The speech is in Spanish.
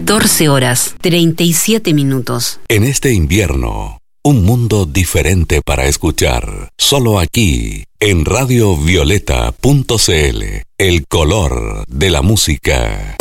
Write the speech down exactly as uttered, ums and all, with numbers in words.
catorce horas, treinta y siete minutos. En este invierno, un mundo diferente para escuchar. Solo aquí, en radio violeta punto c l, el color de la música.